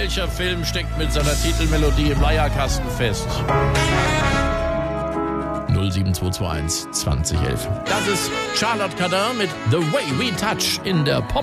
Welcher Film steckt mit seiner Titelmelodie im Leierkasten fest? 07221 2011. Das ist Charlotte Cardin mit The Way We Touch in der Pop